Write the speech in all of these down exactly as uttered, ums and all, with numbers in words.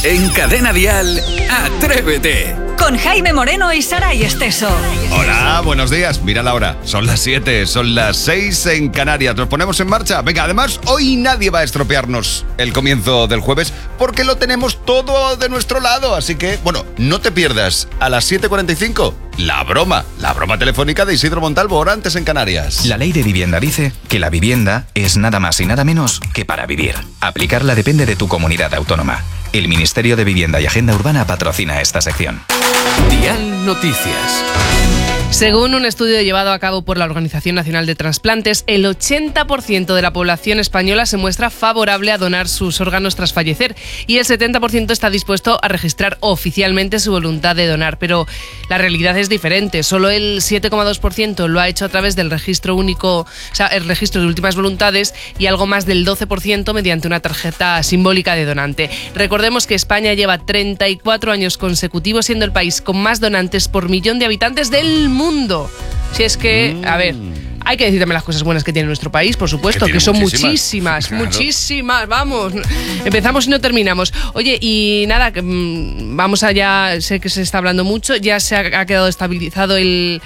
En Cadena Dial, Atrévete. Con Jaime Moreno y Saray Esteso. Hola, buenos días. Mira la hora. Son las siete, son las seis en Canarias. ¿Nos ponemos en marcha? Venga, además, hoy nadie va a estropearnos el comienzo del jueves porque lo tenemos todo de nuestro lado. Así que, bueno, no te pierdas a las siete cuarenta y cinco la broma, la broma telefónica de Isidro Montalvo, ahora antes en Canarias. La ley de vivienda dice que la vivienda es nada más y nada menos que para vivir. Aplicarla depende de tu comunidad autónoma. El Ministerio de Vivienda y Agenda Urbana patrocina esta sección. Dial Noticias. Según un estudio llevado a cabo por la Organización Nacional de Trasplantes, el ochenta por ciento de la población española se muestra favorable a donar sus órganos tras fallecer y el setenta por ciento está dispuesto a registrar oficialmente su voluntad de donar. Pero la realidad es diferente. Solo el siete coma dos por ciento lo ha hecho a través del registro único, o sea, el registro de últimas voluntades, y algo más del doce por ciento mediante una tarjeta simbólica de donante. Recordemos que España lleva treinta y cuatro años consecutivos siendo el país con más donantes por millón de habitantes del mundo. Si es que, a ver, hay que decir también las cosas buenas que tiene nuestro país, por supuesto, que, que son muchísimas, muchísimas, claro. muchísimas, vamos. Empezamos y no terminamos. Oye, y nada, que, mmm, vamos allá, sé que se está hablando mucho, ya se ha, ha quedado estabilizado el,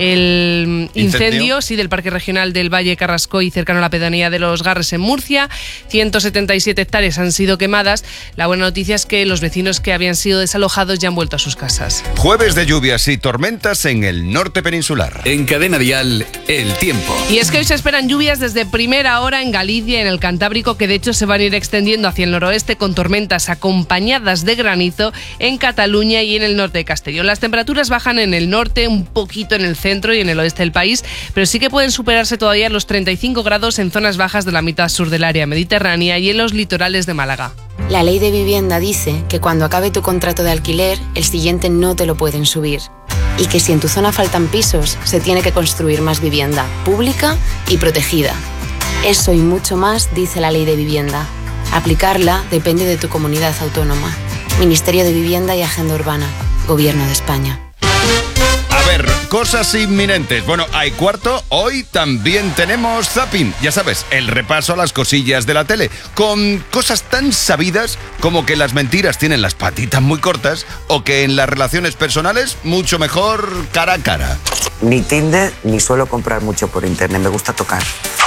el incendio, incendio, sí, del Parque Regional del Valle Carrascoy, cercano a la pedanía de Los Garres en Murcia. ciento setenta y siete hectáreas han sido quemadas. La buena noticia es que los vecinos que habían sido desalojados ya han vuelto a sus casas. Jueves de lluvias y tormentas en el norte peninsular. En Cadena Dial, el tiempo. Y es que hoy se esperan lluvias desde primera hora en Galicia y en el Cantábrico, que de hecho se van a ir extendiendo hacia el noroeste con tormentas acompañadas de granizo en Cataluña y en el norte de Castellón. Las temperaturas bajan en el norte, un poquito en el centro y en el oeste del país, pero sí que pueden superarse todavía los treinta y cinco grados en zonas bajas de la mitad sur del área mediterránea y en los litorales de Málaga. La ley de vivienda dice que cuando acabe tu contrato de alquiler, el siguiente no te lo pueden subir. Y que si en tu zona faltan pisos, se tiene que construir más vivienda, pública y protegida. Eso y mucho más dice la ley de vivienda. Aplicarla depende de tu comunidad autónoma. Ministerio de Vivienda y Agenda Urbana. Gobierno de España. A ver, cosas inminentes. Bueno, hay cuarto. Hoy también tenemos zapping. Ya sabes, el repaso a las cosillas de la tele. Con cosas tan sabidas como que las mentiras tienen las patitas muy cortas o que en las relaciones personales mucho mejor cara a cara. Ni Tinder, ni suelo comprar mucho por internet. Me gusta tocar.